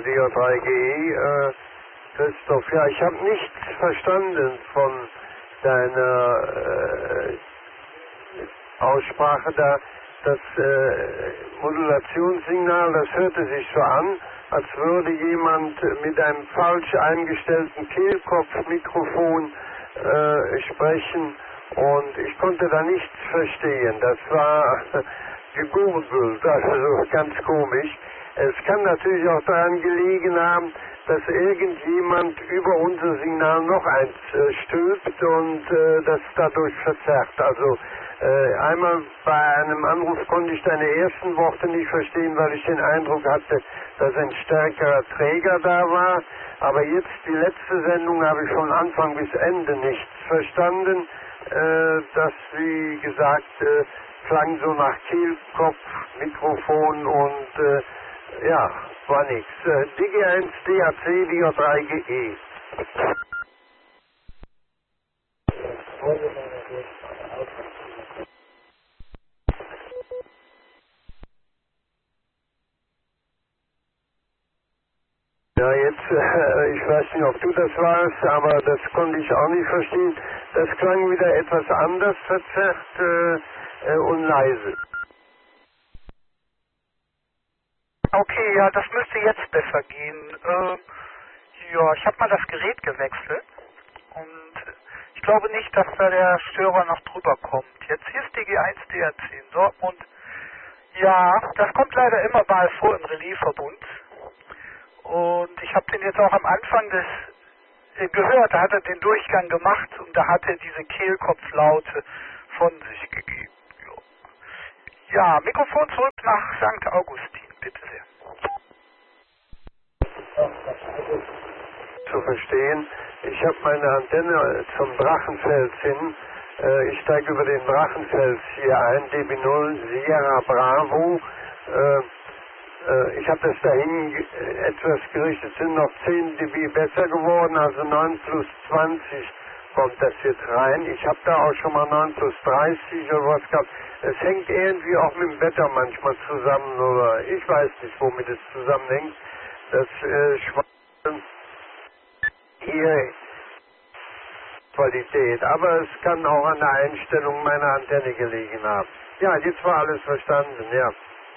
DJ3GE. Christoph, ja, ich habe nichts verstanden von deiner Aussprache da. Das Modulationssignal, das hörte sich so an, als würde jemand mit einem falsch eingestellten Kehlkopfmikrofon sprechen, und ich konnte da nichts verstehen. Das war gegoogelt, also ganz komisch. Es kann natürlich auch daran gelegen haben, dass irgendjemand über unser Signal noch eins stülpt und das dadurch verzerrt. Also einmal bei einem Anruf konnte ich deine ersten Worte nicht verstehen, weil ich den Eindruck hatte, dass ein stärkerer Träger da war. Aber jetzt, die letzte Sendung, habe ich von Anfang bis Ende nichts verstanden. Das, wie gesagt, klang so nach Kehlkopf, Mikrofon und ja, war nichts. Digi1, DAC, DJ3GE. Ja, jetzt, ich weiß nicht, ob du das warst, aber das konnte ich auch nicht verstehen. Das klang wieder etwas anders, verzerrt und leise. Okay, ja, das müsste jetzt besser gehen. Ja, ich habe mal das Gerät gewechselt und ich glaube nicht, dass da der Störer noch drüber kommt. Jetzt hier ist DG1 DAC in Dortmund. Ja, das kommt leider immer mal vor im Relaisverbund. Und ich habe den jetzt auch am Anfang des gehört, da hat er den Durchgang gemacht und da hat er diese Kehlkopflaute von sich gegeben. Ja, Mikrofon zurück nach St. Augustin, bitte sehr. Zu verstehen, ich habe meine Antenne zum Drachenfels hin. Ich steige über den Drachenfels hier ein, DB0 Sierra Bravo. Ich habe das dahin etwas gerichtet, sind noch 10 dB besser geworden, also 9 plus 20 kommt das jetzt rein. Ich habe da auch schon mal 9 plus 30 oder was gehabt. Es hängt irgendwie auch mit dem Wetter manchmal zusammen, oder ich weiß nicht, womit es zusammenhängt. Das Schwanken hier Qualität, aber es kann auch an der Einstellung meiner Antenne gelegen haben. Ja, jetzt war alles verstanden, ja.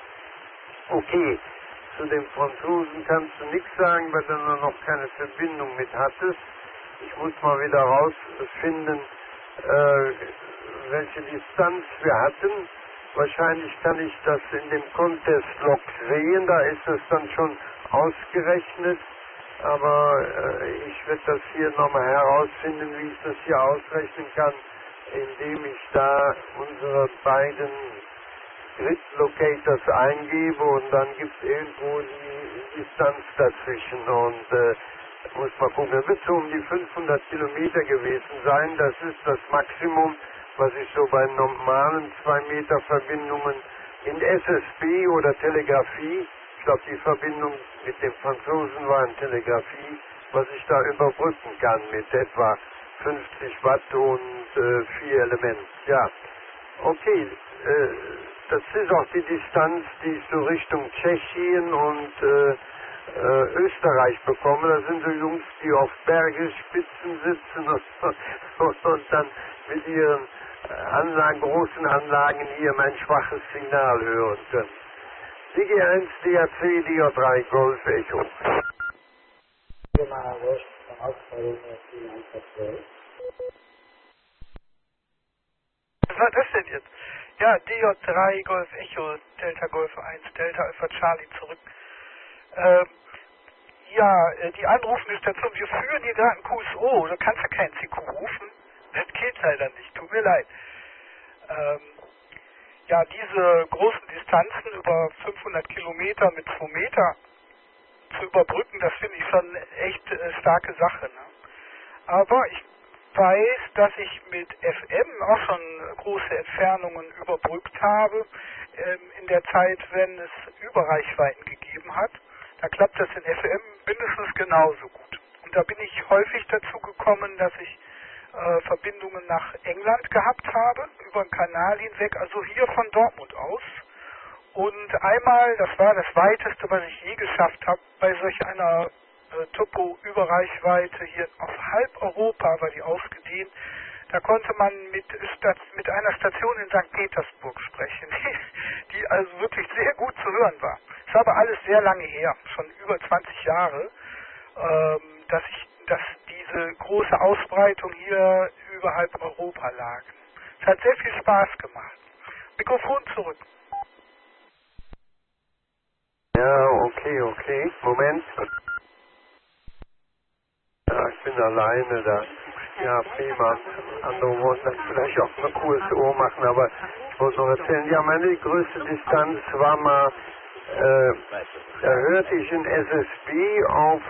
Okay, zu dem Franzosen kannst du nichts sagen, weil du noch keine Verbindung mit hattest. Ich muss mal wieder rausfinden, welche Distanz wir hatten. Wahrscheinlich kann ich das in dem Contest-Log sehen, da ist es dann schon ausgerechnet. Aber ich werde das hier nochmal herausfinden, wie ich das hier ausrechnen kann, indem ich da unsere beiden Grid-Locators eingebe und dann gibt es irgendwo die Distanz dazwischen und muss mal gucken. Das wird so um die 500 Kilometer gewesen sein. Das ist das Maximum, was ich so bei normalen 2 Meter Verbindungen in SSB oder Telegrafie, ich glaube die Verbindung mit dem Franzosen war in Telegrafie, was ich da überbrücken kann mit etwa 50 Watt und 4 Elementen. Ja, okay. Das ist auch die Distanz, die ich so Richtung Tschechien und Österreich bekomme. Das sind so Jungs, die auf Bergespitzen sitzen und dann mit ihren großen Anlagen hier mein schwaches Signal hören können. DG1, DAC, DJ3, Golf Echo. Was war das denn jetzt? Ja, DJ3, Golf Echo, Delta Golf 1, Delta Alpha Charlie zurück. Ja, die anrufende Station, wir führen hier gerade ein QSO, da kannst du kein CQ rufen. Das geht leider nicht, tut mir leid. Ja, diese großen Distanzen über 500 Kilometer mit 2 Meter zu überbrücken, das finde ich schon echt starke Sache. Ne? Aber ich weiß, dass ich mit FM auch schon große Entfernungen überbrückt habe, in der Zeit, wenn es Überreichweiten gegeben hat. Da klappt das in FM mindestens genauso gut. Und da bin ich häufig dazu gekommen, dass ich Verbindungen nach England gehabt habe, über den Kanal hinweg, also hier von Dortmund aus. Und einmal, das war das Weiteste, was ich je geschafft habe, bei solch einer Topo-Überreichweite hier auf halb Europa war die ausgedehnt. Da konnte man mit einer Station in St. Petersburg sprechen, die also wirklich sehr gut zu hören war. Es war aber alles sehr lange her, schon über 20 Jahre, dass diese große Ausbreitung hier über halb Europa lag. Es hat sehr viel Spaß gemacht. Mikrofon zurück. Ja, okay. Moment. Ja, ich bin alleine da. Ja, prima. Andere wollten das vielleicht auch eine kurze Uhr machen, aber ich wollte noch erzählen, ja, meine größte Distanz war mal, da hörte ich in SSB auf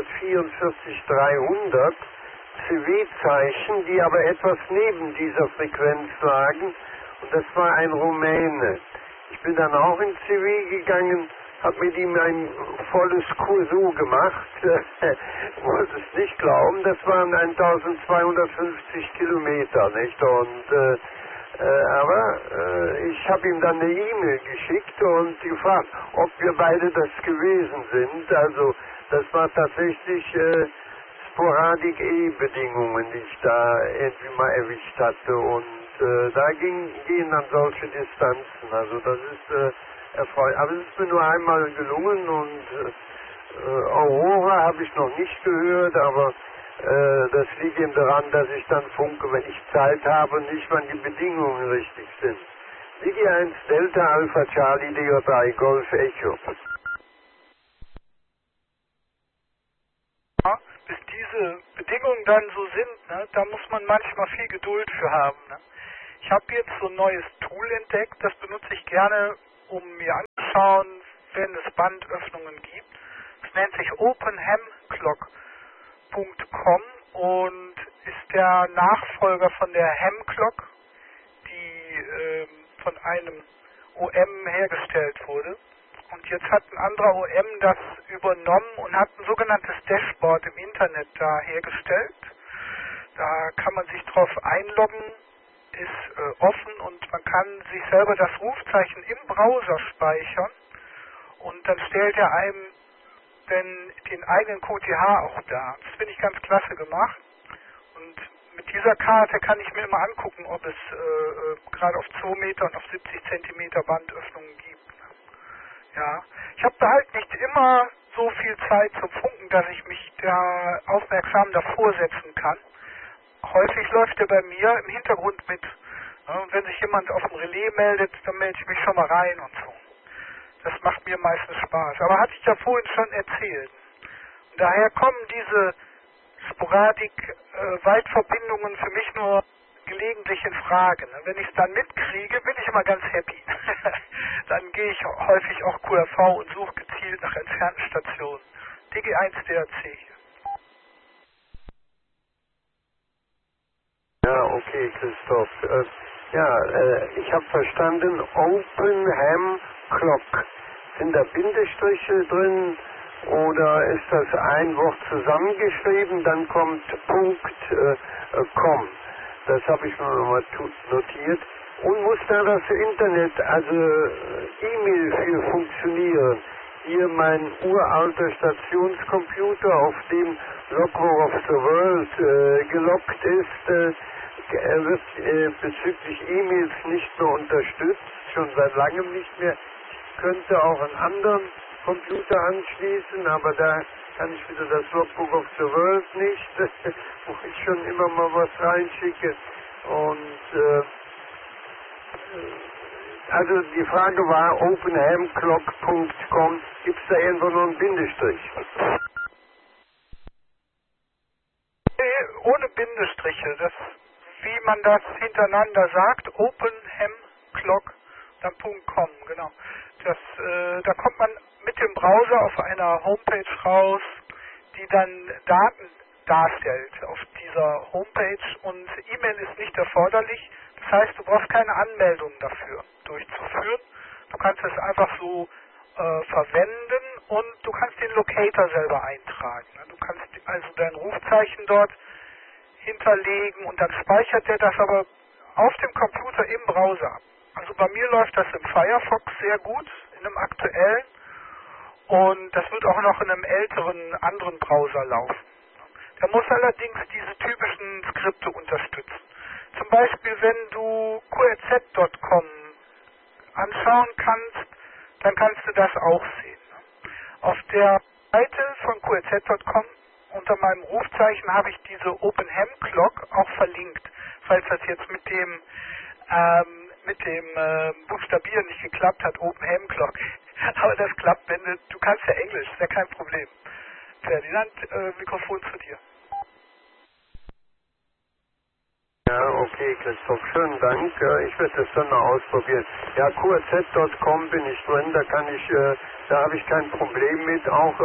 144.300 CW-Zeichen, die aber etwas neben dieser Frequenz lagen, und das war ein Rumäne. Ich bin dann auch in CW gegangen, habe mit ihm ein volles Kursu gemacht, wollte es nicht glauben, das waren 1250 Kilometer, nicht? Und aber ich habe ihm dann eine E-Mail geschickt und gefragt, ob wir beide das gewesen sind. Also das war tatsächlich sporadik E-Bedingungen, die ich da irgendwie mal erwischt hatte, und da gehen dann solche Distanzen. Also das ist erfreulich. Aber es ist mir nur einmal gelungen, und Aurora habe ich noch nicht gehört, aber das liegt eben daran, dass ich dann funke, wenn ich Zeit habe, und nicht, wenn die Bedingungen richtig sind. Wiki 1 Delta Alpha Charlie DJ3 Golf Echo. Ja, bis diese Bedingungen dann so sind, ne, da muss man manchmal viel Geduld für haben. Ne. Ich habe jetzt so ein neues Tool entdeckt, das benutze ich gerne, um mir anzuschauen, wenn es Bandöffnungen gibt. Es nennt sich openhamclock.com und ist der Nachfolger von der Hamclock, die von einem OM hergestellt wurde. Und jetzt hat ein anderer OM das übernommen und hat ein sogenanntes Dashboard im Internet da hergestellt. Da kann man sich drauf einloggen, ist offen, und man kann sich selber das Rufzeichen im Browser speichern, und dann stellt er einem den eigenen QTH auch dar. Das finde ich ganz klasse gemacht, und mit dieser Karte kann ich mir immer angucken, ob es gerade auf 2 Meter und auf 70 Zentimeter Bandöffnungen gibt. Ja, ich habe da halt nicht immer so viel Zeit zum Funken, dass ich mich da aufmerksam davor setzen kann. Häufig läuft er bei mir im Hintergrund mit. Ja, und wenn sich jemand auf dem Relais meldet, dann melde ich mich schon mal rein und so. Das macht mir meistens Spaß. Aber hatte ich ja vorhin schon erzählt. Und daher kommen diese Sporadik-Weitverbindungen für mich nur gelegentlich in Frage. Ne? Wenn ich es dann mitkriege, bin ich immer ganz happy. Dann gehe ich häufig auch QRV und suche gezielt nach entfernten Stationen. DG1 DRC hier. Ja, okay, Christoph. Ich habe verstanden, Openham Clock. Sind da Bindestriche drin, oder ist das ein Wort zusammengeschrieben, dann kommt .com. Das habe ich mir nochmal notiert. Und muss da das Internet, also E-Mail für funktionieren? Hier mein uralter Stationscomputer, auf dem Logbook of the World gelockt ist, wird bezüglich E-Mails nicht mehr unterstützt, schon seit langem nicht mehr. Ich könnte auch einen anderen Computer anschließen, aber da kann ich wieder das Logbook of the World nicht, wo ich schon immer mal was reinschicke. Und also die Frage war, openhamclock.com, gibt es da irgendwo noch einen Bindestrich? Nee, ohne Bindestriche. Das, wie man das hintereinander sagt, openhamclock, dann .com, genau. Das, da kommt man mit dem Browser auf einer Homepage raus, die dann Daten darstellt auf dieser Homepage, und E-Mail ist nicht erforderlich. Das heißt, du brauchst keine Anmeldung dafür durchzuführen. Du kannst es einfach so verwenden, und du kannst den Locator selber eintragen. Du kannst also dein Rufzeichen dort hinterlegen, und dann speichert er das aber auf dem Computer im Browser ab. Also bei mir läuft das im Firefox sehr gut. in einem aktuellen, und das wird auch noch in einem älteren, anderen Browser laufen. Der muss allerdings diese typischen Skripte unterstützen. Zum Beispiel, wenn du qrz.com anschauen kannst, dann kannst du das auch sehen. Auf der Seite von qrz.com unter meinem Rufzeichen habe ich diese OpenHemClock auch verlinkt, falls das jetzt mit dem Buchstabieren nicht geklappt hat, OpenHemClock. Aber das klappt, wenn du kannst ja Englisch, ist ja kein Problem. Ferdinand, Mikrofon zu dir. Ja, okay, Christoph, schönen Dank. Ich werde das dann noch ausprobieren. Ja, qrz.com bin ich drin, da habe ich kein Problem mit. Auch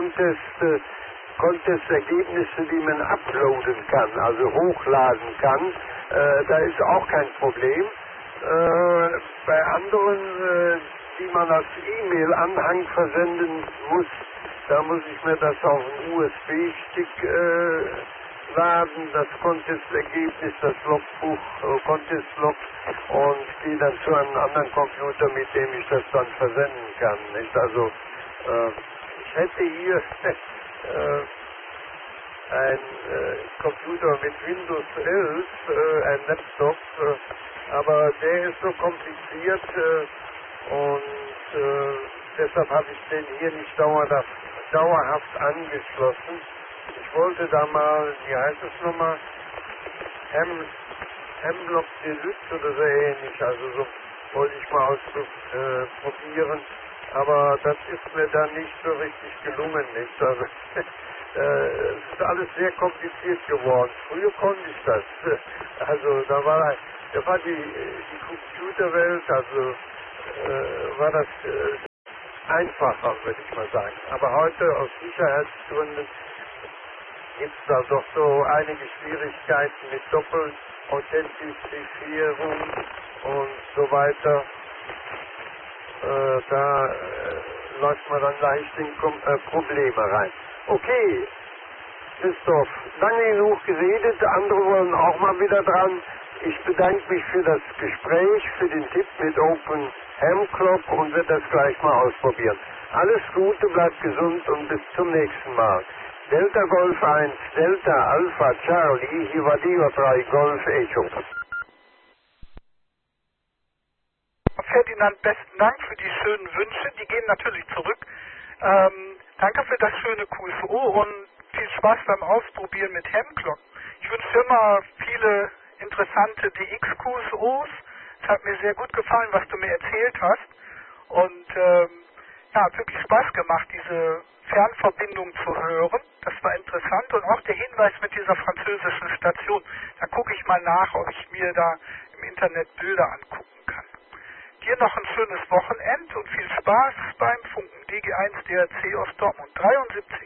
Contest-Ergebnisse, die man uploaden kann, also hochladen kann, da ist auch kein Problem. Bei anderen, die man als E-Mail-Anhang versenden muss, da muss ich mir das auf einen USB-Stick laden, das Contest-Ergebnis, das Logbuch, Contest-Log, und gehe dann zu einem anderen Computer, mit dem ich das dann versenden kann. Nicht? Also ich hätte hier ein Computer mit Windows 11, ein Laptop, aber der ist so kompliziert und deshalb habe ich den hier nicht dauerhaft angeschlossen. Ich wollte da mal, wie heißt es nochmal, Hemlock Deluxe oder so ähnlich, also so wollte ich mal probieren, aber das ist mir dann nicht so richtig gelungen, nicht? Also es ist alles sehr kompliziert geworden. Früher konnte ich das, also da war die Computerwelt, also war das einfacher, würde ich mal sagen. Aber heute aus Sicherheitsgründen gibt es da doch so einige Schwierigkeiten mit Doppelauthentifizierung und so weiter. Da läuft man dann leicht in Probleme rein. Okay, Christoph, lange genug geredet, andere wollen auch mal wieder dran. Ich bedanke mich für das Gespräch, für den Tipp mit OpenHemClock und werde das gleich mal ausprobieren. Alles Gute, bleibt gesund und bis zum nächsten Mal. Delta Golf 1, Delta Alpha Charlie, hier war Dio 3 Golf Echo. Ferdinand, besten Dank für die schönen Wünsche, die gehen natürlich zurück. Danke für das schöne QSO und viel Spaß beim Ausprobieren mit HemClock. Ich wünsche dir immer viele interessante DX-QSOs. Es hat mir sehr gut gefallen, was du mir erzählt hast. Und hat wirklich Spaß gemacht, diese Fernverbindung zu hören. Das war interessant. Und auch der Hinweis mit dieser französischen Station. Da gucke ich mal nach, ob ich mir da im Internet Bilder angucken kann. Dir noch ein schönes Wochenende und viel Spaß beim Funken DG1 DRC aus Dortmund 73.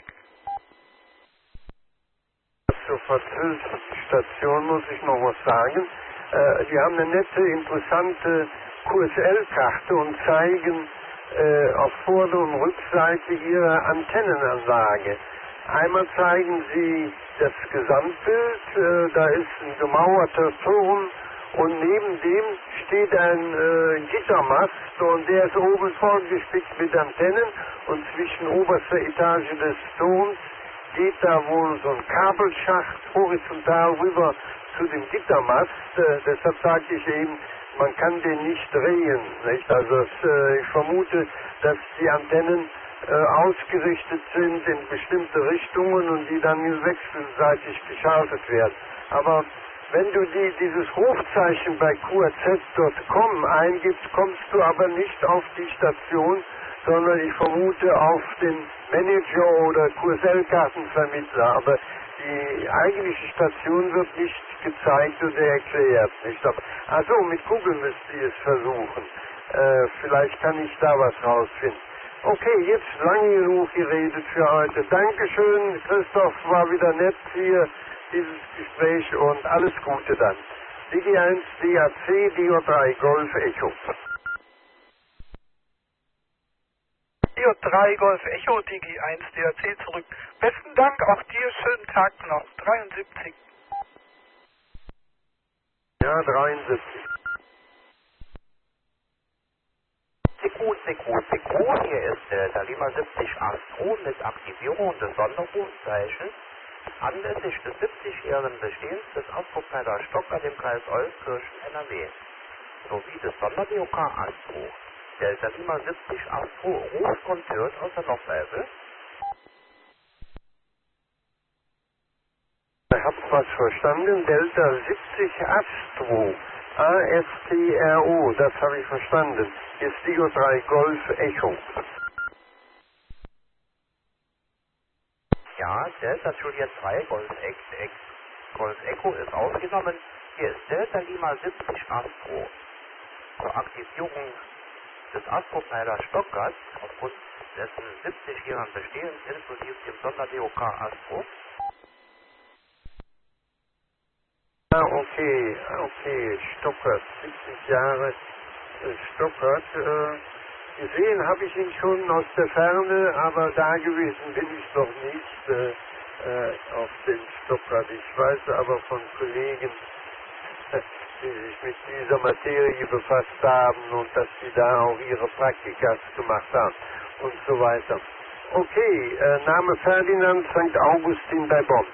Zur französischen Station muss ich noch was sagen. Die haben eine nette, interessante QSL-Karte und zeigen auf Vorder- und Rückseite ihre Antennenanlage. Einmal zeigen sie das Gesamtbild, da ist ein gemauerter Turm und neben dem steht ein Gittermast und der ist oben vollgespickt mit Antennen und zwischen oberster Etage des Turms geht da wohl so ein Kabelschacht horizontal rüber zu dem Gittermast. Deshalb sagte ich eben, man kann den nicht drehen. Nicht? Also ich vermute, dass die Antennen ausgerichtet sind in bestimmte Richtungen und die dann wechselseitig geschaltet werden. Aber wenn du dieses Rufzeichen bei qrz.com eingibst, kommst du aber nicht auf die Station, sondern ich vermute auf den Manager oder QSL-Kartenvermittler. Aber die eigentliche Station wird nicht gezeigt oder erklärt. Also mit Google müsst ihr es versuchen. Vielleicht kann ich da was rausfinden. Okay, jetzt lange genug geredet für heute. Dankeschön, Christoph, war wieder nett hier, dieses Gespräch, und alles Gute dann. DG1, DAC, DO3, Golf Echo. DO3, Golf Echo, DG1, DAC zurück. Besten Dank, auch dir, schönen Tag noch. 73. Ja, 73. CQ, hier ist der Lima 70 Astro mit Aktivierung des Sonderrufzeichens anlässlich des 70-jährigen Bestehens des Astromeister Stocker dem Kreis Euskirchen NRW sowie des Sonder-DOK Astro. Der Lima 70 Astro ruft und hört aus der Nordeifel. Ich habe was verstanden. Delta 70 Astro. ASTRO, das habe ich verstanden. Ist Dio 3 Golf Echo. Ja, Delta Juliet 3 Golf Echo ist aufgenommen. Hier ist Delta Lima 70 Astro. Zur Aktivierung des Astromeister Stockers aufgrund dessen 70-jährigen Bestehens inklusive dem Sonder-DOK Astro. Okay, Stockert, 70 Jahre Stockert. Gesehen habe ich ihn schon aus der Ferne, aber da gewesen bin ich noch nicht auf den Stockert. Ich weiß aber von Kollegen, die sich mit dieser Materie befasst haben und dass sie da auch ihre Praktikas gemacht haben und so weiter. Okay, Name Ferdinand St. Augustin bei Bonn.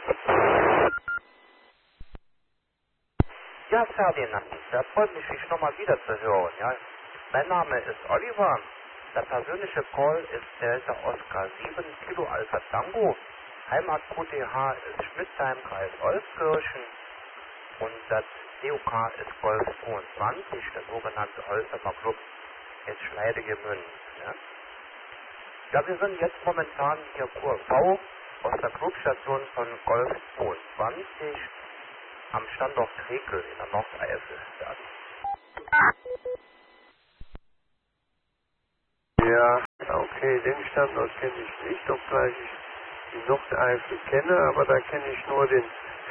Ja, Ferdinand, da freut mich, dich nochmal wieder zu hören. Ja. Mein Name ist Oliver. Der persönliche Call ist Delta Oscar 7 Kilo Alpha Tango. Heimat QTH ist Schmidtheim, Kreis Euskirchen. Und das DOK ist Golf 22, der sogenannte Holzheimer Club in Schleidegemünd. Ja, wir sind jetzt momentan hier QV aus der Clubstation von Golf 22 am Standort Krekel in der Nordeifel. Ja, okay, den Standort kenne ich nicht, obgleich ich die Nordeifel kenne, aber da kenne ich nur den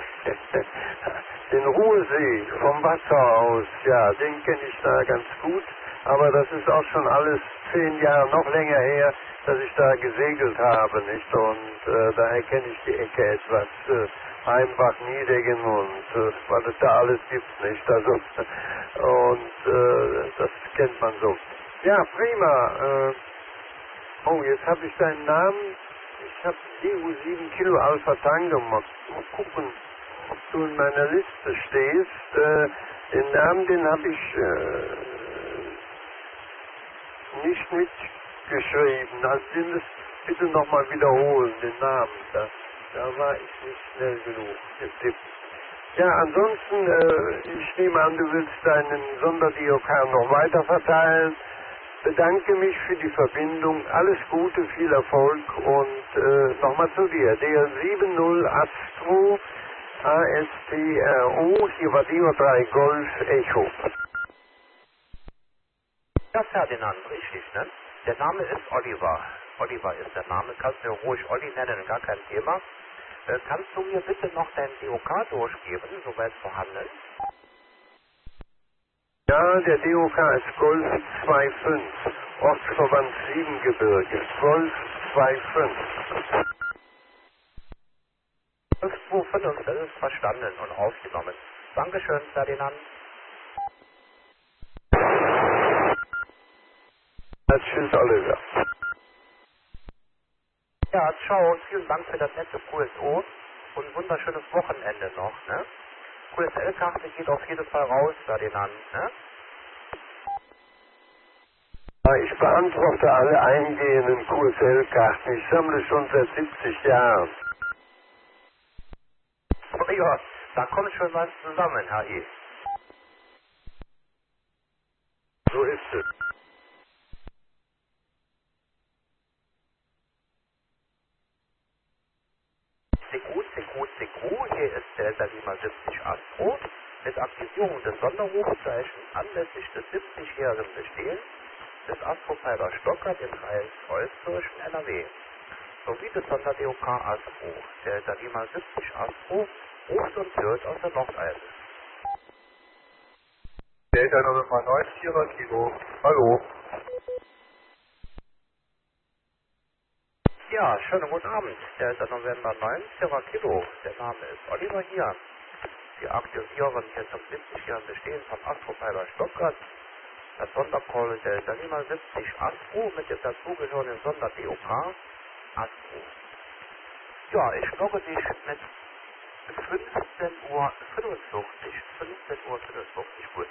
Ruhrsee vom Wasser aus. Ja, den kenne ich da ganz gut, aber das ist auch schon alles 10 Jahre, noch länger her, dass ich da gesegelt habe, nicht? Und daher kenne ich die Ecke etwas. Heimbach, Niedegen und was es da alles gibt, nicht? Also, und das kennt man so. Ja, prima. Oh, jetzt habe ich deinen Namen. Ich habe EU7 Kilo Alpha Tango. Mal gucken, ob du in meiner Liste stehst. Den Namen, den habe ich nicht mitgeschrieben. Also, den müsst bitte nochmal wiederholen, den Namen. Da war ich nicht schnell genug getippt. Ja, ansonsten, ich nehme an, du willst deinen Sonder-DOK noch weiter verteilen. Bedanke mich für die Verbindung. Alles Gute, viel Erfolg und nochmal zu dir. Der 70 Astro ASTRO, hier war Dio 3 Golf Echo. Ja, Ferdinand, richtig, ne? Der Name ist Oliver. Oliver ist der Name. Kannst du ruhig Olli nennen, gar kein Thema. Kannst du mir bitte noch dein DOK durchgeben, soweit vorhanden? Ja, der DOK ist Golf 25, Ortsverband 7 Gebirge. Golf 25. Golf 25, das ist verstanden und aufgenommen. Dankeschön, Ferdinand. Tschüss, Oliver. Ja, ciao, vielen Dank für das nette QSO und wunderschönes Wochenende noch, ne? QSL-Karte geht auf jeden Fall raus, Ferdinand, ne? Ich beantworte alle eingehenden QSL-Karten. Ich sammle schon seit 70 Jahren. Oh ja, da kommt schon was zusammen, HI. So ist es. CQ, hier ist Delta Lima 70 Astro mit Aktivierung des Sonderrufzeichens anlässlich des 70-jährigen Bestehens des Astromeister Stockert im Kreis Euskirchen NRW sowie des Sonder-DOK Astro. Delta Lima 70 Astro ruft und hört aus der Nordeifel. Delta November 9, 4 Kilo. Hallo. Ja, schönen guten Abend. Delta November 9, 4 Kilo. Der Name ist Oliver hier. Wir aktivieren hier zum 70-jährigen Bestehen vom Astromeister Stockert das Sondercall Delta Lima 70 Astro mit dem dazugehörigen Sonder-DOK Astro. Ja, ich logge dich mit 15:45 Uhr, 15:45 Uhr, gut,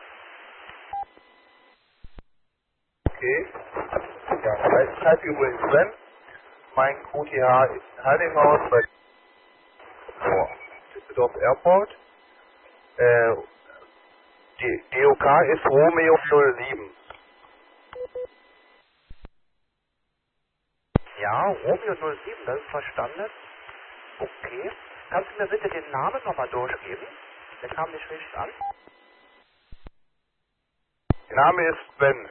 Okay. Ja, Reichszeit übrigens Sven. Mein QTH ist in Heidinghaus bei Düsseldorf Airport. Die DOK ist Romeo 07. Ja, Romeo 07, das ist verstanden. Okay. Kannst du mir bitte den Namen nochmal durchgeben? Der kam nicht richtig an. Der Name ist Ben.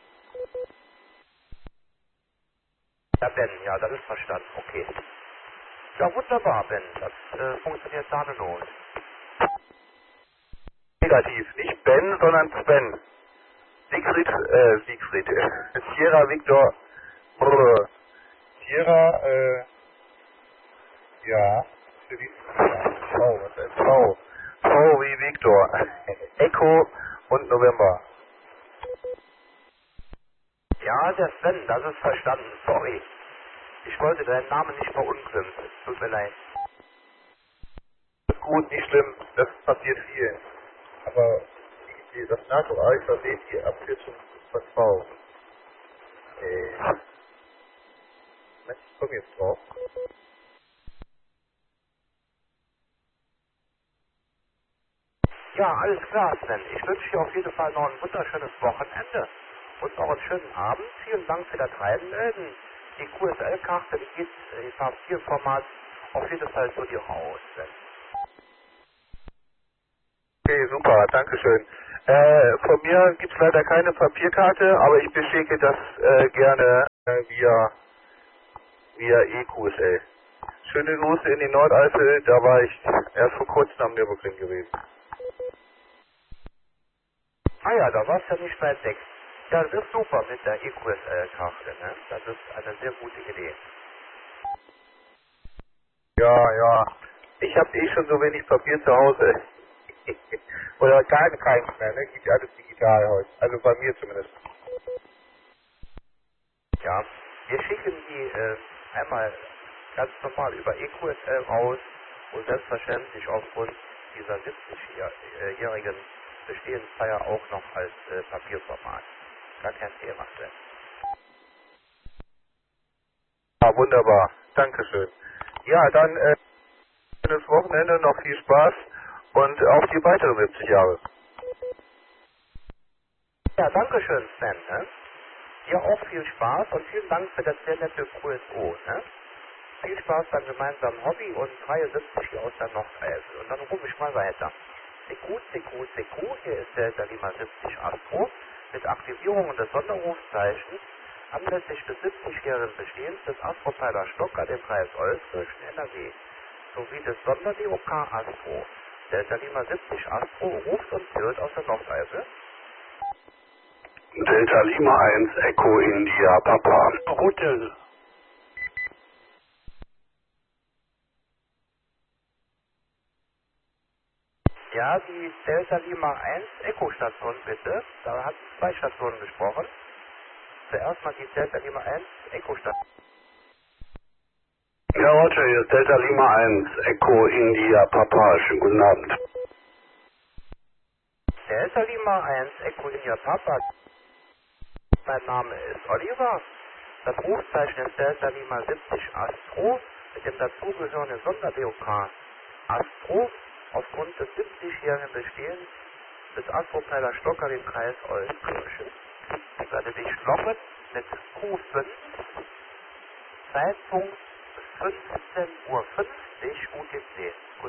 Ja, Ben, ja, das ist verstanden. Okay. Ja, wunderbar, Ben. Das funktioniert tadellos. Negativ, nicht Ben, sondern Sven. Siegfried. Sierra Victor. Sierra, ja. V, was ist V? V wie Victor. Echo und November. Ja, der Sven, das ist verstanden. Sorry. Ich wollte deinen Namen nicht verunglimpfen. Tut mir leid. Gut, nicht schlimm, das passiert viel. Aber das NATO-Alphabet, die Abkürzung ist von V. Ich komme jetzt drauf. Ja, alles klar, Sven. Ich wünsche dir auf jeden Fall noch ein wunderschönes Wochenende und noch einen schönen Abend. Vielen Dank für das Reinmelden. Die QSL-Karte, die geht im Papierformat auf jeden Fall zu dir raus, Sven. Okay, super, dankeschön. Von mir gibt es leider keine Papierkarte, aber ich beschicke das gerne via EQSL. Schöne Grüße in die Nordeifel, da war ich erst vor kurzem am Nürburgring gewesen. Ah ja, da warst du ja nicht weit weg. Ja, das ist super mit der EQSL-Karte, ne? Das ist eine sehr gute Idee. Ja. Ich habe schon so wenig Papier zu Hause. Oder keins mehr, ne? Geht ja alles digital heute. Also bei mir zumindest. Ja, wir schicken die einmal ganz normal über EQSL raus und selbstverständlich aufgrund dieser 70-jährigen Bestehensfeier auch noch als Papierformat. Gar kein Thema, Sven. Ah, wunderbar. Dankeschön. Ja, dann schönes Wochenende, noch viel Spaß und auf die weiteren 70 Jahre. Ja, danke schön, Sven. Ne? Dir auch viel Spaß und vielen Dank für das sehr nette QSO. Ne? Viel Spaß beim gemeinsamen Hobby und 73 hier aus der Nordeifel. Und dann rufe ich mal weiter. CQ, hier ist der Lima 70 Astro mit Aktivierung des Sonderrufzeichens anlässlich des 70-jährigen Bestehens des Astropfeiler Stocker dem Kreis Euskirchen NRW sowie des Sonder-DOK Astro. Delta Lima 70 Astro ruft und führt aus der Nordeifel. Delta Lima 1 Echo India Papa. Hotel. Ja, die Delta Lima 1 Echo-Station bitte. Da hat 2 Stationen gesprochen. Zuerst mal die Delta Lima 1 Echo-Station. Ja, Roger, hier ist Delta Lima 1 Echo India Papa. Schönen guten Abend. Delta Lima 1 Echo India Papa. Mein Name ist Oliver. Das Rufzeichen ist Delta Lima 70 Astro mit dem dazugehörigen Sonder-DOK Astro aufgrund des 70-jährigen Bestehens des Astropfeiler Stocker im Kreis Euskirchen. Ich werde dich loggen mit Q5, Zeitpunkt 15:50 Uhr UTC. Gut,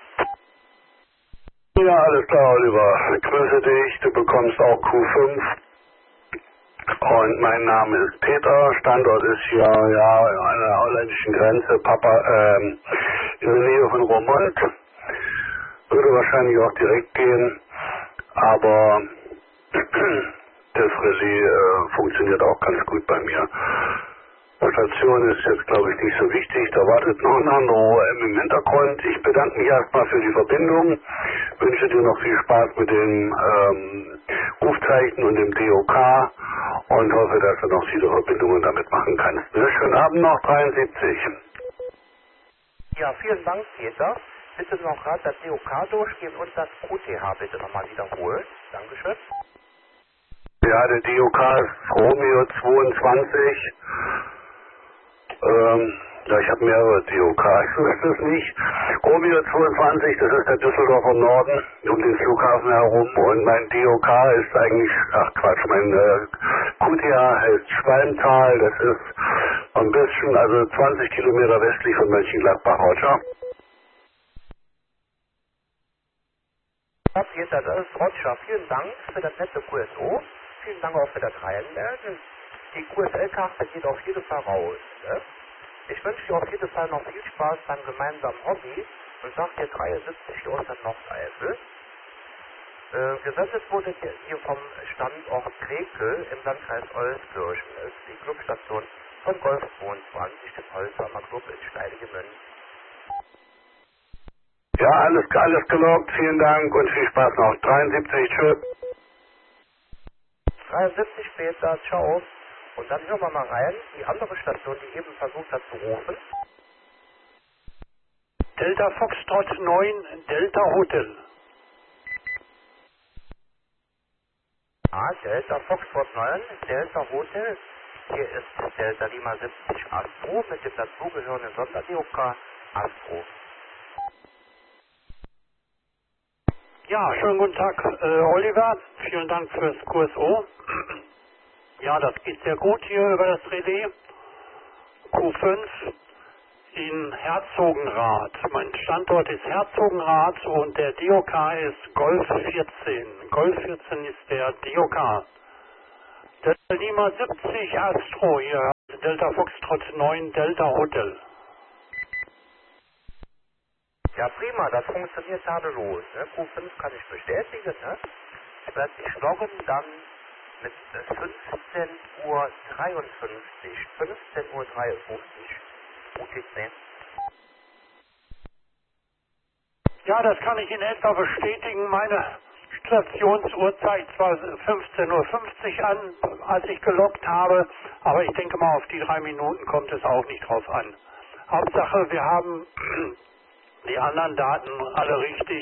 Ja, alles klar, Oliver. Ich grüße dich. Du bekommst auch Q5. Und mein Name ist Peter. Standort ist hier, ja, an der holländischen Grenze. Papa, in der Nähe von Roermond. Würde wahrscheinlich auch direkt gehen. Aber das Relais funktioniert auch ganz gut bei mir. Station ist jetzt, glaube ich, nicht so wichtig. Da wartet noch ein anderer OM im Hintergrund. Ich bedanke mich erstmal für die Verbindung. Wünsche dir noch viel Spaß mit dem Rufzeichen und dem DOK und hoffe, dass du noch viele Verbindungen damit machen kannst. Schönen Abend noch, 73. Ja, vielen Dank, Peter. Bitte noch gerade das DOK durchgehen und das QTH bitte nochmal wiederholen. Dankeschön. Ja, der DOK ist Romeo 22. Ja, ich habe mehrere DOK, ich weiß es nicht. Romeo 22, das ist der Düsseldorfer Norden, um den Flughafen herum. Und mein DOK ist eigentlich, ach Quatsch, mein QTA heißt Schwalmtal, das ist ein bisschen, also 20 Kilometer westlich von Mönchengladbach, Roger. Ja, Peter, das ist Roger. Vielen Dank für das nette QSO. Vielen Dank auch für das Reinmelden. Die QSL-Karte geht auf jeden Fall raus. Ne? Ich wünsche dir auf jeden Fall noch viel Spaß beim gemeinsamen Hobby und sag dir 73 hier aus der Nordeifel. Gesendet wurde hier vom Standort Krekel im Landkreis Euskirchen. Das ist die Clubstation von Golf 22, dem Holzhammer Club in Steidigemünd. Ja, alles gelockt, vielen Dank und viel Spaß noch. 73, tschüss. 73 später, ciao. Und dann hören wir mal rein, die andere Station, die eben versucht hat zu rufen. Delta Foxtrot 9, Delta Hotel. Ah, Delta Foxtrot 9, Delta Hotel. Hier ist Delta Lima 70 Astro mit dem dazugehörenden Sonder-DOK Astro. Ja, schönen guten Tag, Oliver. Vielen Dank fürs QSO. Ja, das geht sehr gut hier über das Relais. Q5 in Herzogenrath. Mein Standort ist Herzogenrath und der DOK ist Golf 14. Golf 14 ist der DOK. Delta Lima 70 Astro, hier Delta Foxtrot 9 Delta Hotel. Ja, prima, das funktioniert tadellos. Ne? Q5 kann ich bestätigen. Ne? Ich werde mich loggen dann mit 15:53 Uhr. 15:53 Uhr UTC. Ja, das kann ich in etwa bestätigen. Meine Stationsuhr zeigt zwar 15:50 Uhr an, als ich geloggt habe, aber ich denke mal, auf die 3 Minuten kommt es auch nicht drauf an. Hauptsache, wir haben die anderen Daten alle richtig.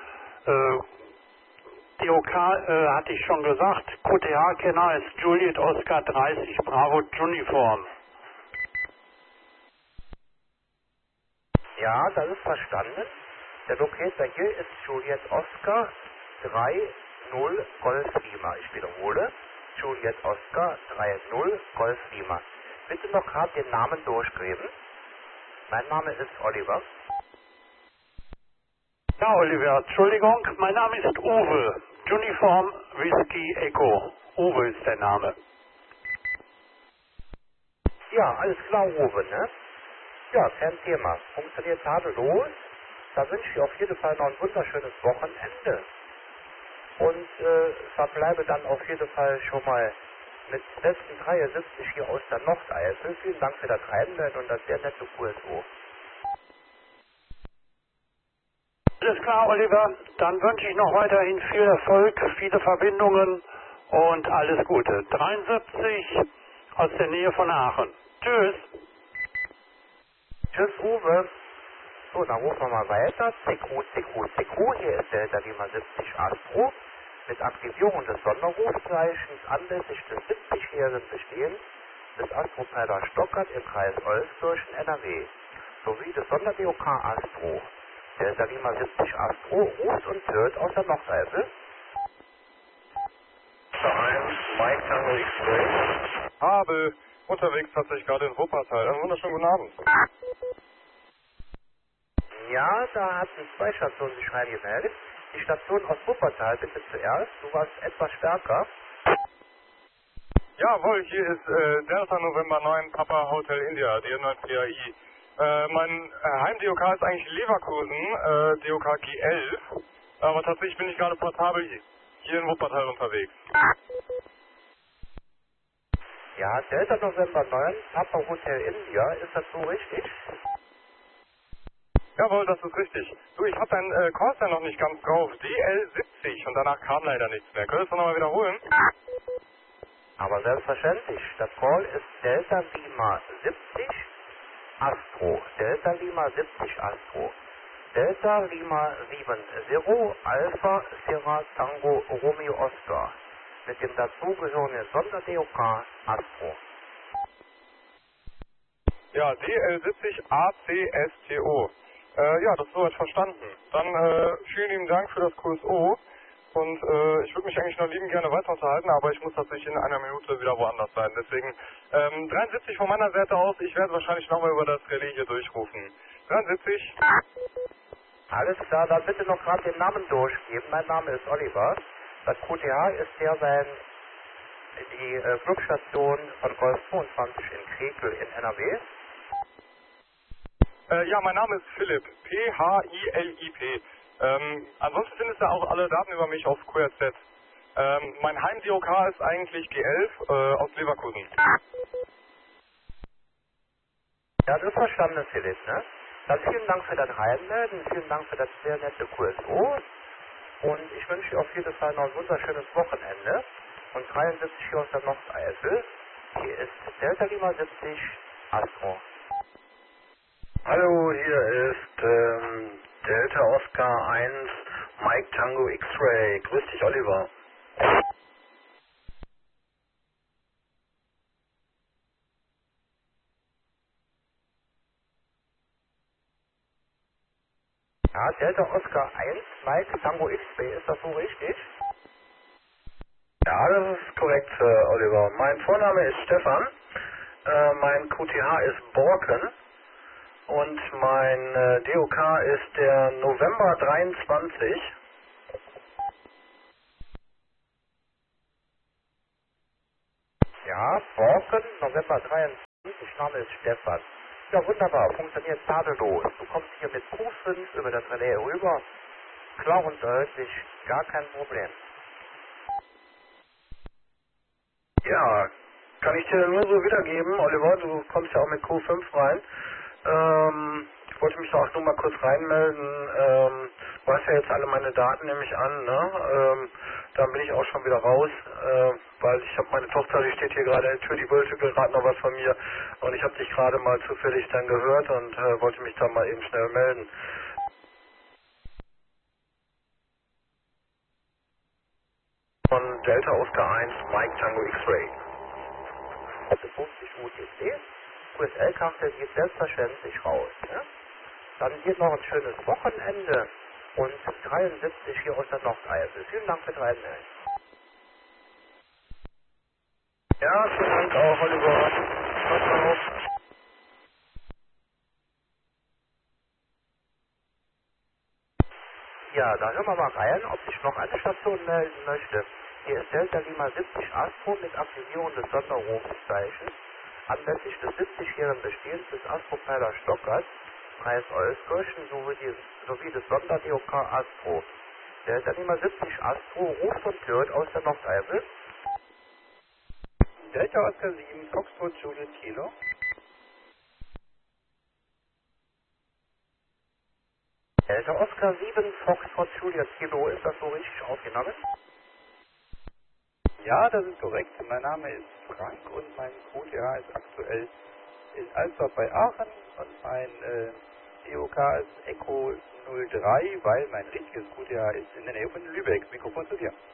DOK hatte ich schon gesagt. QTH-Kenner ist Juliet Oscar 30 Bravo Uniform. Ja, das ist verstanden. Der Locator hier ist Juliet Oscar 30 Golf Lima. Ich wiederhole. Juliet Oscar 30 Golf Lima. Bitte noch gerade den Namen durchgeben. Mein Name ist Oliver. Ja, Oliver, Entschuldigung, mein Name ist Uwe. Uniform Whiskey Echo. Uwe ist der Name. Ja, alles klar, Uwe, ne? Ja, kein Thema. Funktioniert tadellos. Da wünsche ich auf jeden Fall noch ein wunderschönes Wochenende. Und verbleibe dann auf jeden Fall schon mal mit besten 73 hier aus der Nordeifel. Vielen Dank für das Reinmelden und das sehr nette QSO. Alles klar, Oliver. Dann wünsche ich noch weiterhin viel Erfolg, viele Verbindungen und alles Gute. 73 aus der Nähe von Aachen. Tschüss. Tschüss, Uwe. So, dann rufen wir mal weiter. CQ. Hier ist der Lima 70 Astro mit Aktivierung des Sonderrufzeichens anlässlich des 70-jährigen Bestehens des Astropeiler Stockert im Kreis Euskirchen, NRW, sowie des Sonder-DOK Astro. Der Lima 70 Astro ruft und hört aus der Nordeifel. 1, Mike Tango X-Ray. Habe unterwegs tatsächlich gerade in Wuppertal. Einen wunderschönen guten Abend. Ja, da hat sich 2 Stationen sich reingemeldet. Die Station aus Wuppertal bitte zuerst. Du warst etwas stärker. Jawohl, hier ist Delta November 9 Papa Hotel India, DN9 PAI. Mein Heim-DOK ist eigentlich Leverkusen, DOK G11. Aber tatsächlich bin ich gerade portabel hier in Wuppertal unterwegs. Ja, Delta November 9, Papa Hotel India, ist das so richtig? Jawohl, das ist richtig. Du, ich hab deinen Call noch nicht ganz drauf. DL70 und danach kam leider nichts mehr. Könntest du nochmal wiederholen? Aber selbstverständlich, das Call ist Delta Lima 70 Astro. Delta Lima 70 Astro. Delta Lima 70 Alpha Sierra Tango Romeo Oscar. Mit dem dazugehörigen Sonder-DOK Astro. Ja, DL70 ACSTO. Ja, das ist soweit verstanden. Dann vielen lieben Dank für das QSO. Und ich würde mich eigentlich noch liebend gerne weiter unterhalten, aber ich muss tatsächlich in einer Minute wieder woanders sein. Deswegen 73 von meiner Seite aus. Ich werde wahrscheinlich nochmal über das Relais hier durchrufen. 73. Alles klar, dann bitte noch gerade den Namen durchgeben. Mein Name ist Oliver. Das QTH ist die Flugstation von Golf 22 in Krekel in NRW. Ja, mein Name ist Philipp. P-H-I-L-I-P. Ansonsten findest du auch alle Daten über mich auf QRZ. Mein Heim-DOK ist eigentlich G11 aus Leverkusen. Ja, das ist verstanden, Philipp, ne? Dann vielen Dank für das Reinmelden, vielen Dank für das sehr nette QSO. Und ich wünsche dir auf jeden Fall noch ein wunderschönes Wochenende. Und 73 hier aus der Nordeifel. Hier ist Delta Lima 70 Astro. Hallo, hier ist Delta Oscar 1 Mike Tango X-Ray. Grüß dich, Oliver. Ja, Delta Oscar 1 Mike Tango X-Ray, ist das so richtig? Ja, das ist korrekt, Oliver. Mein Vorname ist Stefan, mein QTH ist Borken und mein DOK ist der November 23. Ja, Borken, November 23, Name ist Stefan. Ja, wunderbar, funktioniert tadellos. Du kommst hier mit Q5 über das Relais rüber. Klar und deutlich, gar kein Problem. Ja, kann ich dir nur so wiedergeben, Oliver, du kommst ja auch mit Q5 rein. Ich wollte mich da auch nur mal kurz reinmelden. Du hast ja jetzt alle meine Daten, nehme ich an, ne? Dann bin ich auch schon wieder raus, weil ich habe meine Tochter, die steht hier gerade in der Tür, die wollte gerade noch was von mir und ich habe dich gerade mal zufällig dann gehört und wollte mich da mal eben schnell melden. Von Delta Oscar 1 Mike Tango X-Ray. Das ist 50 UTC. QSL-Karte geht selbstverständlich raus. Ne? Dann geht noch ein schönes Wochenende und 73 hier aus der Nordeifel. Vielen Dank für das Reinmelden. Ja, vielen Dank auch, Oliver. Pass auf. Ja, da hören wir mal rein, ob sich noch eine Station melden möchte. Hier ist Delta Lima 70 Astro mit Aktivierung des Sonderrufzeichens. Anlässlich des 70-jährigen Bestehens des Astropfeiler Stockert, Kreis Euskirchen sowie des Sonder-DOK Astro. Delta Lima 70 Astro ruft und hört aus der Nordeifel. Delta Oscar 7, Foxtrot Juliet Kilo. Delta Oscar 7, Foxtrot Juliet Kilo, ist das so richtig aufgenommen? Ja, das ist korrekt. Mein Name ist Frank und mein QTH ist aktuell in Alsdorf bei Aachen und mein DOK ist Echo 03, weil mein richtiges QTH ist in der Nähe von Lübeck. Mikrofon zu dir.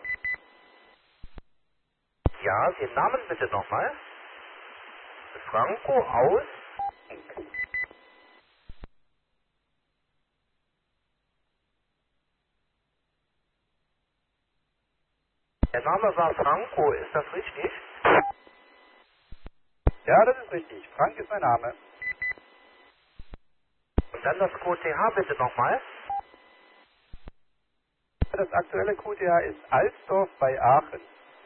Ja, den Namen bitte nochmal. Franco aus. Der Name war Franco, ist das richtig? Ja, das ist richtig. Frank ist mein Name. Und dann das QTH bitte nochmal. Das aktuelle QTH ist Alsdorf bei Aachen.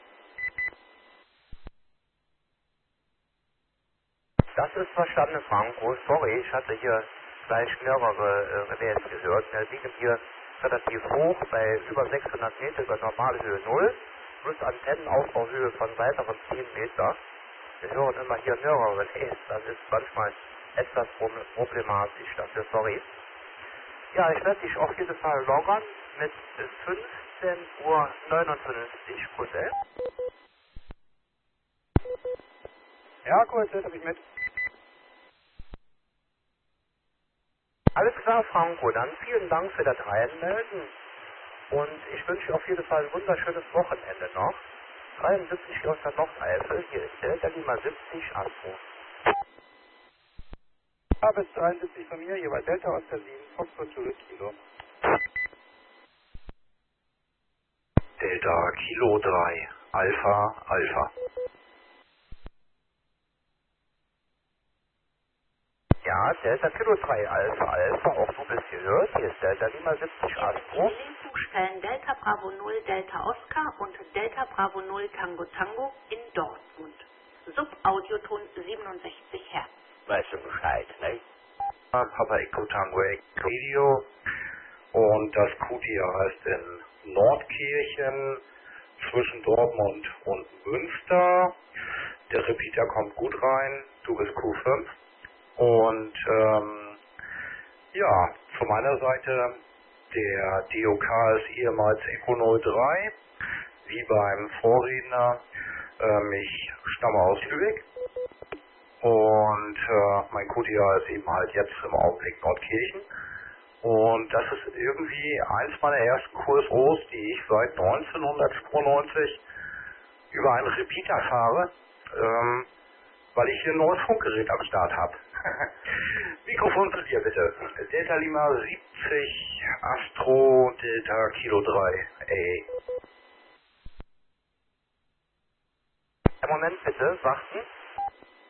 Das ist verstanden, Franco. Sorry, ich hatte hier gleich mehrere Relais gehört. Wir liegen hier relativ hoch, bei über 600 Meter über Normalhöhe 0, plus Antennenaufbauhöhe von weiteren 10 Meter. Wir hören immer hier mehrere Relais. Das ist manchmal etwas problematisch. Dafür sorry. Ja, ich werde dich auf jeden Fall loggern mit 15:59 Uhr. Gut, Ja, gut, das habe ich mit. Alles klar, Franco. Dann vielen Dank für das Reinmelden. Und ich wünsche auf jeden Fall ein wunderschönes Wochenende noch. 73 aus der Nordeifel. Hier ist Delta Lima 70 Astro. Ja, bis 73 von mir, hier bei Delta Oscar 7, Foxtrot zurück, Kilo. Delta Kilo 3, Alpha, Alpha. Ja, Delta Kilo 3 Alpha Alpha, auch du bist gehört. Hier ist Delta Lima 70 Astro. Zugstellen Delta Bravo 0 Delta Oscar und Delta Bravo 0 Tango Tango in Dortmund. Subaudioton 67 Hertz. Weißt du Bescheid, ne? Papa Echo Tango Echo Video. Und das QTA ist in Nordkirchen zwischen Dortmund und Münster. Der Repeater kommt gut rein. Du bist Q5. Und ja, von meiner Seite, der DOK ist ehemals Echo 03, wie beim Vorredner. Ich stamme aus Lübeck und mein QTA ist eben halt jetzt im Augenblick Nordkirchen. Und das ist irgendwie eins meiner ersten QSOs, die ich seit 1992 über einen Repeater fahre, weil ich hier ein neues Funkgerät am Start habe. Mikrofon zu dir bitte. Delta Lima 70 Astro Delta Kilo 3. Ey. Moment bitte, warten.